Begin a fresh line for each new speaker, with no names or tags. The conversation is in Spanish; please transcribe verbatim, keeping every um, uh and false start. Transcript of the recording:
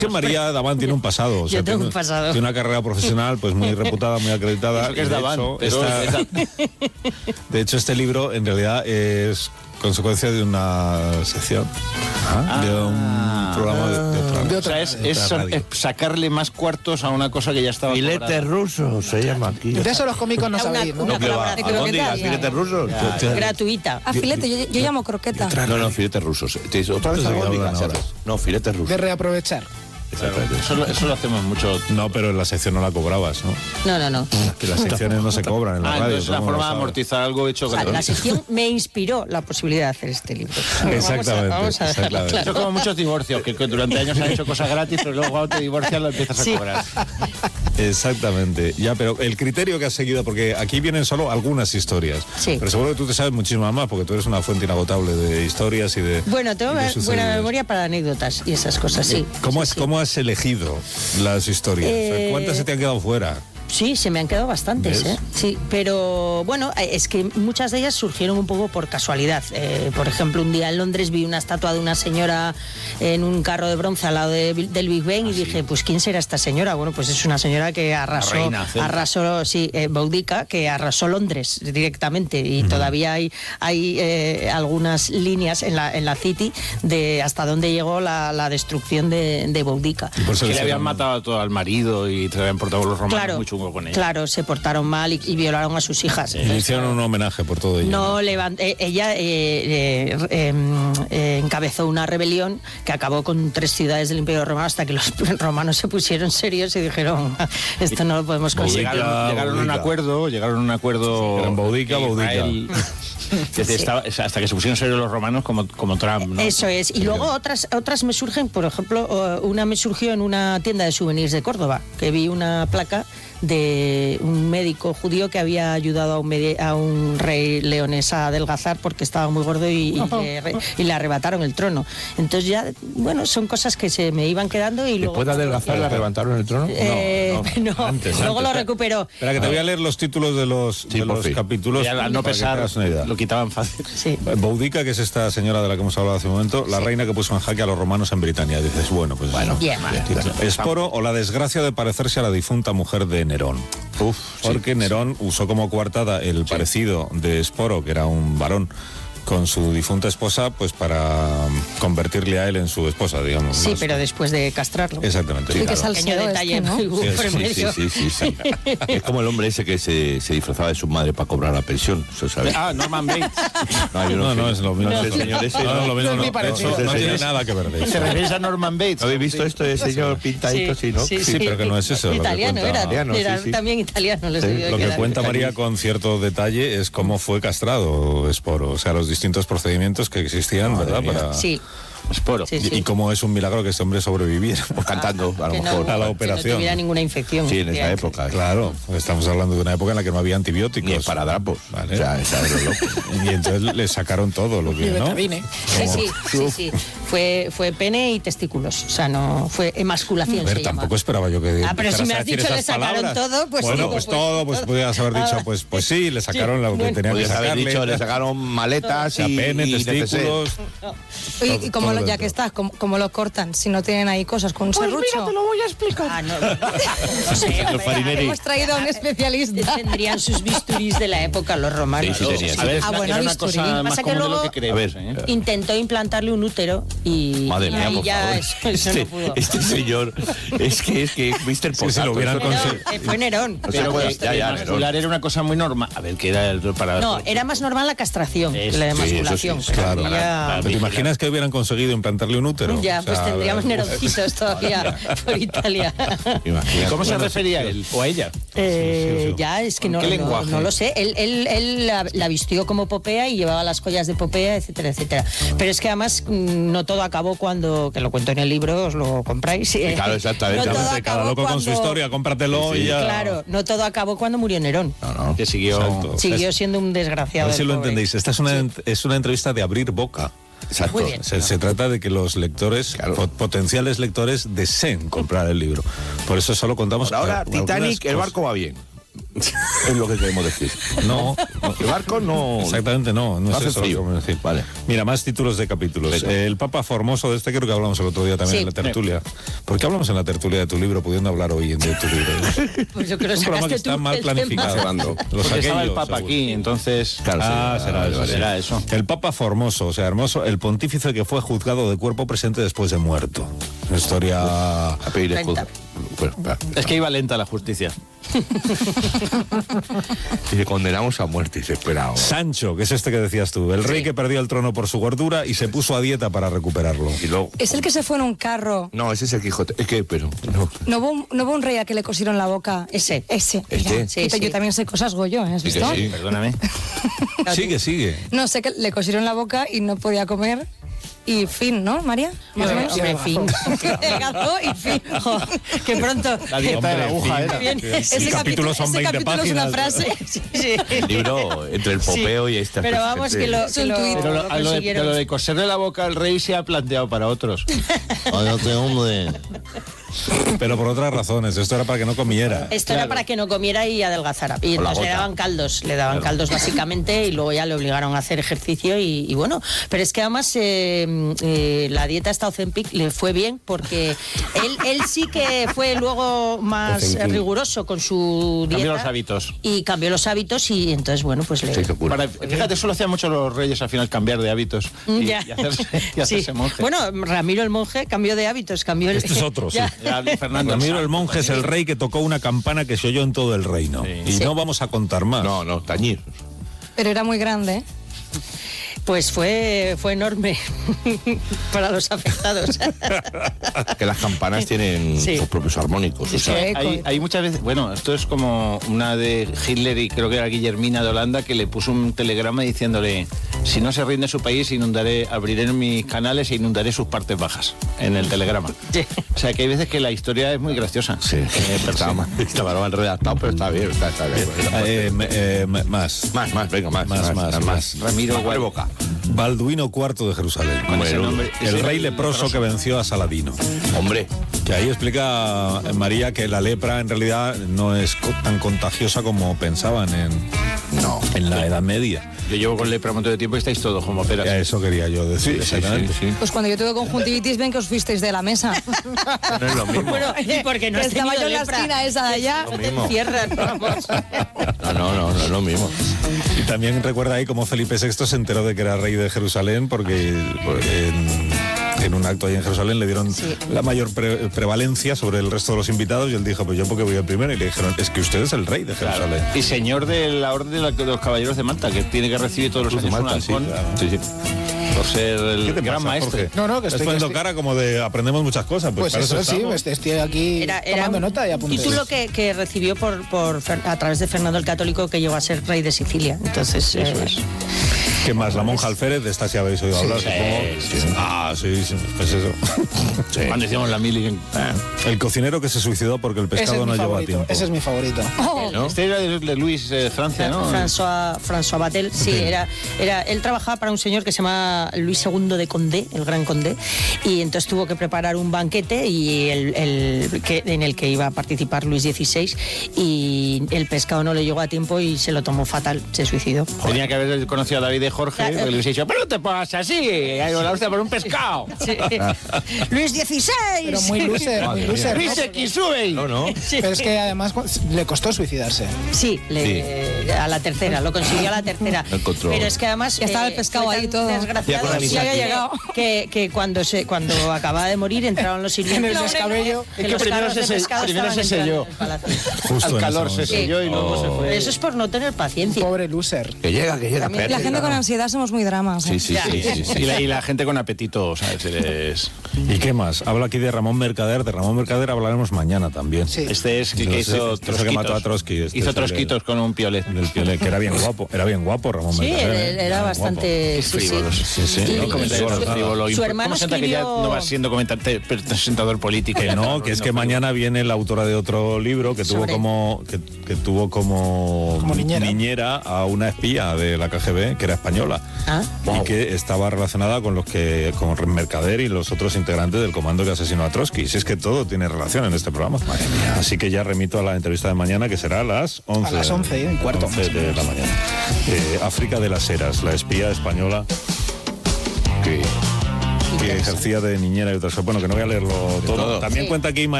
Que María Davant tiene un pasado. O sea,
Yo tengo
tiene,
un pasado.
Tiene una carrera profesional pues muy reputada, muy acreditada.
Eso que es
de,
Davant,
hecho,
pero
esta, de hecho, este libro en realidad es consecuencia de una sección, ah, de un programa de, de otra,
de otra, o sea, es,
de otra
es, es sacarle más cuartos a una cosa que ya estaba
Filete ruso se llama aquí.
De eso los cómicos no
Una-
sabéis, ¿no?
una
No, que va.
colaboración.
¿Albóndigas, filetes rusos?
Gratuita.
A filete, yo, yo llamo croqueta.
No, no, filetes rusos. Te dice, ¿otra vez albóndigas?
ahora.
No, filetes
De
rusos.
reaprovechar.
Exactamente.
Eso, lo- eso lo hacemos mucho.
No, pero en la sección no la cobrabas, ¿no?
No, no, no.
Que las secciones no se cobran en la
Ah,
radio.
entonces es una
todo el mundo
forma de
lo sabe.
amortizar algo hecho
O sea,
gratis.
la sección me inspiró la posibilidad de hacer este libro.
Exactamente,
Vamos a, vamos a dejarlo
exactamente.
Eso
claro.
como muchos divorcios, que, que durante años han hecho cosas gratis, pero luego cuando te divorcias lo empiezas
Sí.
a cobrar.
Exactamente. Ya, pero el criterio que has seguido, porque aquí vienen solo algunas historias.
Sí.
Pero seguro que tú te sabes muchísimas más, porque tú eres una fuente inagotable de historias y de.
Bueno, tengo
y de
buena
sucedidos.
memoria para anécdotas y esas cosas, sí.
¿Cómo,
Sí,
es,
sí.
¿Cómo has elegido las historias? O sea,
Eh,
¿cuántas se te han quedado fuera?
Sí, se me han quedado bastantes,
¿Ves?
¿eh? Sí, pero bueno, es que muchas de ellas surgieron un poco por casualidad. Eh, por ejemplo, un día en Londres vi una estatua de una señora en un carro de bronce al lado de- del Big Ben y dije, pues ¿quién será esta señora? Bueno, pues es una señora que arrasó,
La reina celta.
arrasó, sí, eh, Boudica, que arrasó Londres directamente y todavía hay, hay eh, algunas líneas en la, en la City de hasta dónde llegó la, la destrucción de, de Boudica.
Y por eso
Que
les
le habían
llaman-
matado a todo al marido y te habían portado los romanos
Claro,
muy chungo con ella.
claro, se portaron mal y, y violaron a sus hijas.
Y le hicieron un homenaje por todo ello.
No levant- eh, ella eh, eh, eh, eh, encabezó una rebelión que acabó con tres ciudades del Imperio Romano hasta que los romanos se pusieron serios y dijeron esto no lo podemos conseguir.
Boudica,
Llegaron, llegaron a un
Boudica.
acuerdo, llegaron a un acuerdo.
Eran Boudica,
de Israel, que
Sí.
estaba- hasta que se pusieron serios los romanos como, como Trump, ¿no?
Eso es. Y luego otras otras me surgen, por ejemplo, eh, una me surgió en una tienda de souvenirs de Córdoba, que vi una placa de un médico judío que había ayudado a un, medi- a un rey leonés a adelgazar porque estaba muy gordo y, y le, re- y le arrebataron el trono. Entonces ya, bueno, son cosas que se me iban quedando y luego...
¿Después de adelgazar le levantaron el trono?
Eh, no,
Antes,
luego
antes.
lo recuperó.
Espera, que te voy a leer los títulos de los,
Sí,
de
por
los
fin.
capítulos.
Y al, al no
para que te
pesar,
hagas una idea.
lo quitaban fácil.
Sí.
Boudica, que es esta señora de la que hemos hablado hace un momento, la reina que puso en jaque a los romanos en Britania. Dices, bueno, pues bueno.
Bien.
Esporo o la desgracia de parecerse a la difunta mujer de Nerón.
Uf,
Porque Nerón usó como coartada el parecido de Esporo, que era un varón, con su difunta esposa, pues para mm, convertirle a él en su esposa, digamos.
Sí,
más.
pero después de castrarlo.
Exactamente.
Sí, que
claro.
sal-
Pequeño
Salseo
detalle
este, ¿no?
muy
Sí,
por
sí,
medio.
sí, sí, sí, sí. Es como el hombre ese que se, se disfrazaba de su madre para cobrar la pensión, ¿se sabe?
Ah, Norman Bates.
No, yo
No,
sé.
no, es lo mismo.
No, ese señor ese.
No, no, lo mismo
No es
no.
ni parecido.
Eso no
Sí,
tiene
sí.
nada que ver de
¿Se
eso.
refiere a Norman Bates?
¿Habéis visto esto de señor pintadito así, no?
Sí,
Sí, pero que no es eso lo que
Italiano
cuenta-
era,
Italiano,
era
sí, sí.
también italiano. Les
Sí,
debió
Lo que
quedar.
cuenta María con cierto detalle es cómo fue castrado Esporo, o sea, los distintos procedimientos que existían, ¿verdad?
mía.
Para...
Sí,
Esporo.
sí,
Y,
sí.
y cómo es un milagro que este hombre sobreviviera.
Pues cantando, a lo
Que no-
mejor.
a la
que
operación.
no tuviera ninguna infección.
Sí, en esa
Ya,
época.
Claro, estamos hablando de una época en la que no había antibióticos.
Ni esparadrapos.
Vale.
O sea, esa es lo loco.
Y entonces le sacaron todo lo
Y
que, ¿no?
betabine.
Sí, sí, sí, sí. Fue, fue pene y testículos. O sea, no fue emasculación.
A ver,
se llama.
tampoco esperaba yo que
Ah, pero si
empezaras
me
a
has
decir
dicho
esas
le sacaron
palabras.
todo, pues
bueno,
digo,
pues
pues
todo, pues
todo.
podías haber dicho,
Ah,
pues, pues sí, le sacaron lo que
bueno.
tenían que
Podrías haber
sacarle.
dicho, le sacaron maletas
O sea,
y,
pene,
y neceser.
testículos.
Y,
Todo-
y como
todo
lo- ya
dentro.
que estás, como, como lo cortan, si no tienen ahí cosas con un serrucho.
voy a explicar.
Ah, no, no sé,
Los farineri.
Hemos traído a un especialista.
tendrían sus bisturís de la época los romanos.
Sí, sí tenían.
A ver, es
Ah,
una-
bueno,
era una
bisturí.
cosa
Pasa
más
que
común de lo
luego-
que creemos.
A ver,
¿eh?
Intentó implantarle un útero y,
Madre
y
mía,
ahí
por
ya
favor.
eso, eso
este,
no pudo.
este señor, es que es que mister
Sí, si lo
Potato,
hubieran
eso-
Nerón,
conseguido.
eh, fue Nerón.
No se
Pero
puede-
que
ya, ya,
emascular era una cosa muy normal. A ver, que era el- para...
No, era más normal la castración que
Eso,
la
sí, eso sí,
emasculación.
sí,
pero
Claro.
ya-
Para-
¿Te imaginas que hubieran conseguido implantarle un útero?
Ya,
O sea,
pues tendríamos
a ver,
neroncitos todavía por Italia.
Imagínate.
¿Cómo se
Bueno,
refería a él o a ella?
Eh, ya, es que
¿Con
no,
qué
no,
lenguaje?
no lo sé. Él, él, él la, la vistió como Popea y llevaba las joyas de Popea, etcétera, etcétera. Pero es que además mm, no todo acabó cuando, que lo cuento en el libro, os lo compráis. eh,
Claro, exactamente.
no todo
Cada
acabó
loco con su
cuando-
historia, cómpratelo
Sí, sí.
y ya.
Claro, no todo acabó cuando murió Nerón.
No, no.
Que siguió...
Exacto.
Siguió siendo un
A
desgraciado.
ver si
el
lo
pobre.
entendéis. Esta es una, ent- es una entrevista de abrir boca.
Exacto.
Muy bien.
Se, se trata de que los lectores,
Claro.
po- potenciales lectores, deseen comprar el libro. Por eso solo contamos.
Por ahora,
algunas
Titanic, el
cosas.
barco va bien. Es lo que queremos decir.
No, no.
El barco no...
Exactamente no, no,
No
es
hace
eso lo que
frío.
vamos a decir.
Vale.
Mira, más títulos de capítulos.
Venga.
Eh, el Papa Formoso, de este creo que hablamos el otro día también
Sí.
en la tertulia. ¿Por qué hablamos en la tertulia de tu libro, pudiendo hablar hoy de tu libro?
Pues yo creo que
Un programa que
sacaste
está
tú
mal
el
planificado.
tema.
Los
Porque estaba el
aquellos,
Papa
seguro.
aquí, entonces...
Claro,
Ah,
sí,
será
vale,
eso.
vale.
Será eso.
El Papa Formoso, o sea, hermoso, el pontífice que fue juzgado de cuerpo presente después de muerto. Una historia...
A pedir
Lenta.
excusa. Bueno, va.
Es que iba lenta la justicia.
Y le condenamos a muerte y se esperaba.
Sancho, que es este que decías tú, el rey que perdió el trono por su gordura y se puso a dieta para recuperarlo.
Y luego...
Es el que se fue en un carro.
No, ese es el Quijote. Es que, pero... No.
¿No hubo, un, no hubo un rey a que le cosieron la boca?
Ese.
Ese.
Este.
mira.
Sí,
Yo
sí.
también sé cosas Goyo, ¿eh? ¿Has
Sí que
visto?
sí.
Perdóname.
Sigue, sigue.
No sé, que le cosieron la boca y no podía comer. Y fin, ¿no, María? Más o menos.
Hombre, fin.
Gato y fin.
Jo, que pronto.
La dieta de la
Hombre,
aguja
en
era.
fin.
Bien,
Sí,
ese
el capítulo son
ese
veinte
capítulo es una
páginas.
frase. Sí, sí.
El libro, entre el popeo
Sí.
y esta...
Pero vamos, que lo,
Es
que
un
lo,
tuit.
Pero lo,
lo
a lo de,
consiguieron.
pero lo de coserle la boca al rey se ha planteado para otros.
Cállate, hombre.
Pero por otras razones, esto era para que no comiera.
Esto era para que no comiera y adelgazara. Y
Con la
entonces le
gota.
daban caldos, le daban caldos básicamente y luego ya le obligaron a hacer ejercicio y, y bueno, pero es que además eh, eh, la dieta esta Ozempic le fue bien porque él, él sí que fue luego más
Ozempic.
riguroso con su dieta.
Cambió los hábitos.
Y cambió los hábitos y entonces bueno, pues le...
Se hizo cura.
Para- fíjate, eso lo hacían mucho los reyes al final, cambiar de hábitos. Y,
Ya.
y hacerse, y hacerse
Sí.
monje.
Bueno, Ramiro el monje cambió de hábitos, cambió el...
Este es otro, sí.
Ya.
Ya, Fernando
Ramiro
Sanz.
el monje es el rey que tocó una campana que se oyó en todo el reino. Y
Sí.
no vamos a contar más.
No, no, tañir.
Pero era muy grande, ¿eh?
Pues fue, fue enorme para los afectados.
Que las campanas tienen
Sí.
sus propios armónicos. o
Es que
sea,
eco.
hay, hay muchas veces, bueno, esto es como una de Hitler y creo que era Guillermina de Holanda que le puso un telegrama diciéndole, si no se rinde su país, inundaré, abriré mis canales e inundaré sus partes bajas en el telegrama.
Sí.
O sea que hay veces que la historia es muy graciosa.
sí, estaba mal, estaba mal redactado, pero está bien, está, está bien.
Eh, me- eh, me- más.
Más, más, venga, más,
Más, más, más.
Ramiro
Más
Guay.
boca.
Balduino cuarto de Jerusalén.
Con ese
Menudo.
nombre.
El
Ese
rey
el
leproso que venció a Saladino.
Hombre,
Que ahí explica eh, María que la lepra en realidad no es co- tan contagiosa como pensaban en,
no.
en la Edad Media.
Yo llevo con lepra un montón de tiempo y estáis todos como peras.
A eso quería yo decir.
Sí, sí,
exactamente.
sí, sí.
Pues cuando yo tuve conjuntivitis, ven que os fuisteis de la mesa.
No es lo mismo.
Bueno, y porque no
Que
has
estaba
tenido
yo en la
lepra.
esquina esa de allá.
No te
mismo.
encierran, vamos.
No, no, no, no es lo mismo.
Y también recuerda ahí cómo Felipe sexto se enteró de que era rey de Jerusalén porque, porque en, en un acto ahí en Jerusalén le dieron
Sí.
la mayor pre- prevalencia sobre el resto de los invitados y él dijo, pues yo porque voy el primero. Y le dijeron, es que usted es el rey de
Claro.
Jerusalén.
Y señor de la orden de, la- de los caballeros de Malta, que tiene que recibir todos los años un
Malta, sí,
halcón
claro.
Sí, sí.
por ser el
¿Qué te
gran
pasa,
maestro.
Jorge?
No, no, que
Estás
estoy-
poniendo
que estoy-
cara como de aprendemos muchas cosas. Pues,
Pues
para
eso
eso
sí,
estamos.
este- estoy aquí
Era, era
tomando
un
nota y apuntes.
título que, que recibió por, por Fer- a través de Fernando el Católico, que llegó a ser rey de Sicilia. Entonces, eh,
¿Qué más? La monja Alférez, de esta sí habéis oído hablar, supongo. Ah, sí, sí, pues eso.
Cuando hicimos la mili. Ah.
El cocinero que se suicidó porque el
Ese
pescado
es
no
mi
lleva
favorito.
tiempo.
Ese es mi favorito.
Oh,
Este era de, de Luis eh, Francia, ¿no?
François, François Batel, sí, era, era, él trabajaba para un señor que se llama Luis segundo de Condé, el gran Condé, y entonces tuvo que preparar un banquete y el, el que, en el que iba a participar Luis dieciséis y el pescado no le llegó a tiempo y se lo tomó fatal, se suicidó.
Tenía que haber conocido a David de Jorge,
Claro.
porque le hubiese dicho, pero no te pongas así, hay la hostia por un pescado.
Sí. Luis dieciséis.
Pero muy loser, muy loser. ¿no?
Luis X sube.
No, no.
Pero es que además le costó suicidarse.
Sí, le- a la tercera, lo consiguió a la tercera.
Lo encontró.
Pero es que además
Ya estaba el
eh,
pescado
fue
ahí
tan
todo.
desgraciado
Ya con la
que-
Ya había llegado.
que, que cuando se cuando acababa de morir entraron los sirvientes.
En el descabello.
que
Es que
los
primero
carros
se
de
se-
pescado
primero
estaban
se
entrando
selló.
en el palacio.
Justo
Al
en
calor
ese
se
momento.
selló y luego se fue.
Eso es por no tener paciencia.
Pobre loser.
Que llega, que llega.
También
espérate.
la gente con ansiedad somos muy dramas. ¿eh?
Sí, sí,
Ya.
sí, sí, sí.
Y la, y la gente con apetito, ¿sabes? Es-
¿Y qué más? Habla aquí de Ramón Mercader. De Ramón Mercader hablaremos mañana también.
Sí.
Este es el que
No,
hizo
este es el que mató a Trotsky, este es
hizo
el de-
trosquitos con un piolet.
Del Piolet, que era bien guapo. Era bien guapo Ramón
Sí,
Mercader.
él-
¿eh?
él era
bien
bastante.
Qué
sí, sí.
frívolos.
Sí, sí.
Y-
No,
y
Comentario
su-
frívolo.
su hermano
¿Cómo se nota que ya
escribió-
no va siendo comentate- presentador político?
Que no, que es que mañana viene la autora de otro libro que tuvo
Sobre-
como que, que tuvo como,
Como niñera.
a una espía de la K G B, que era española. española.
Ah.
Y que estaba relacionada con los que con Mercader y los otros integrantes del comando que asesinó a Trotsky. Si es que todo tiene relación en este programa. Así que ya remito a la entrevista de mañana, que será a las once.
A las once y cuarto.
once de la mañana. Eh, África de las Heras, la espía española que, que ejercía de niñera y otras cosas. Bueno, que no voy a leerlo todo.
todo.
También
Sí.
cuenta aquí